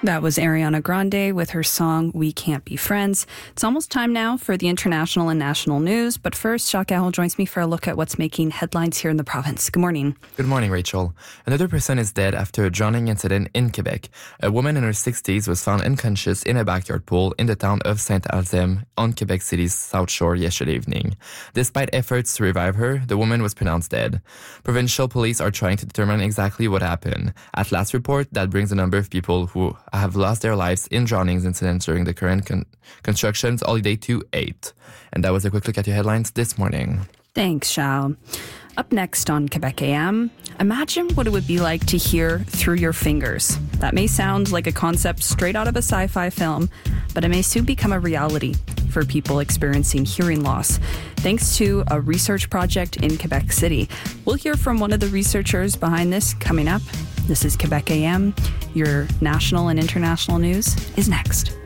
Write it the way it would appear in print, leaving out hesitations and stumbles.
That was Ariana Grande with her song We Can't Be Friends. It's almost time now for the international and national news. But first, Jacques Carroll joins me for a look at what's making headlines here in the province. Good morning. Good morning, Rachel. Another person is dead after a drowning incident in Quebec. A woman in her 60s was found unconscious in a backyard pool in the town of Saint-Alzem on Quebec City's South Shore yesterday evening. Despite efforts to revive her, the woman was pronounced dead. Provincial police are trying to determine exactly what happened. At last report, that brings the number of people who have lost their lives in drownings incidents during the current construction's holiday to 8. And that was a quick look at your headlines this morning. Thanks, Shao. Up next on Quebec AM, imagine what it would be like to hear through your fingers. That may sound like a concept straight out of a sci-fi film, but it may soon become a reality for people experiencing hearing loss, thanks to a research project in Quebec City. We'll hear from one of the researchers behind this coming up. This is Quebec AM. Your national and international news is next.